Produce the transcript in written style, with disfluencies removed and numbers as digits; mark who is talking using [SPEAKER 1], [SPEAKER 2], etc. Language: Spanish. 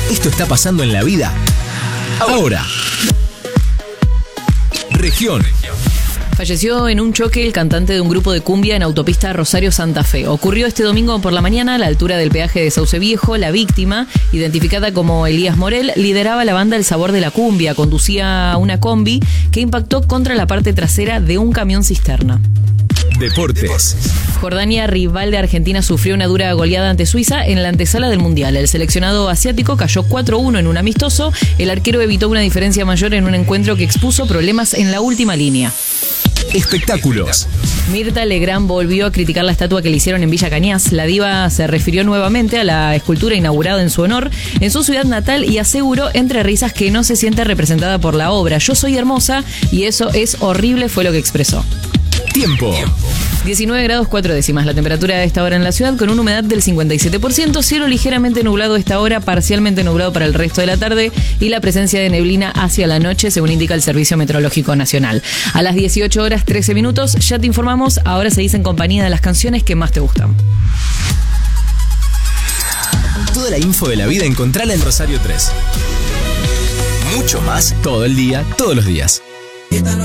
[SPEAKER 1] Esto está pasando en la vida ahora. Región.
[SPEAKER 2] Falleció en un choque el cantante de un grupo de cumbia en autopista Rosario-Santa Fe. Ocurrió este domingo por la mañana a la altura del peaje de Sauce Viejo. La víctima, identificada como Elías Morel, lideraba la banda El Sabor de la Cumbia. Conducía una combi que impactó contra la parte trasera de un camión cisterna.
[SPEAKER 1] Deportes.
[SPEAKER 2] Jordania, rival de Argentina, sufrió una dura goleada ante Suiza en la antesala del Mundial. El seleccionado asiático cayó 4-1 en un amistoso. El arquero evitó una diferencia mayor en un encuentro que expuso problemas en la última línea.
[SPEAKER 1] Espectáculos.
[SPEAKER 2] Mirta Legrand volvió a criticar la estatua que le hicieron en Villa Cañas. La diva se refirió nuevamente a la escultura inaugurada en su honor en su ciudad natal y aseguró entre risas que no se siente representada por la obra. Yo soy hermosa y eso es horrible, fue lo que expresó.
[SPEAKER 1] Tiempo.
[SPEAKER 2] 19 grados 4 décimas la temperatura a esta hora en la ciudad, con una humedad del 57%, cielo ligeramente nublado a esta hora, parcialmente nublado para el resto de la tarde y la presencia de neblina hacia la noche, según indica el Servicio Meteorológico Nacional. A las 18 horas 13 minutos ya te informamos, ahora seguís en compañía de las canciones que más te gustan.
[SPEAKER 1] Toda la info de la vida encontrala en Rosario 3. Mucho más todo el día, todos los días.